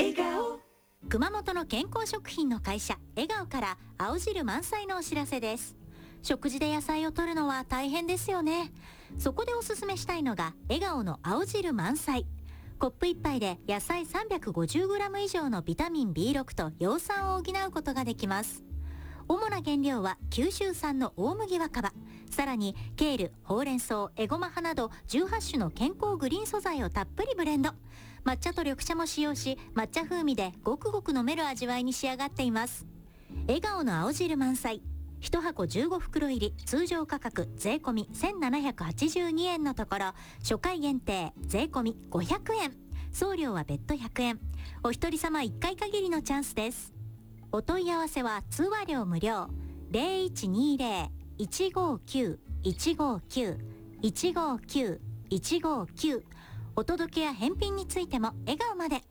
笑顔。 熊本の健康食品の会社笑顔から青汁満載のお知らせです。食事で野菜を摂るのは大変ですよね。そこでおすすめしたいのが笑顔の青汁満載。コップ1杯で野菜 350g 以上のビタミン B6 と葉酸を補うことができます。主な原料は九州産の大麦若葉、さらにケール、ほうれん草、エゴマ葉など18種の健康グリーン素材をたっぷりブレンド。抹茶と緑茶も使用し、抹茶風味でごくごく飲める味わいに仕上がっています。笑顔の青汁満載、1箱15袋入り、通常価格税込み1782円のところ、初回限定税込み500円、送料は別途100円、お一人様1回限りのチャンスです。お問い合わせは通話料無料、0120-159-159-159-159。お届けや返品についても笑顔まで。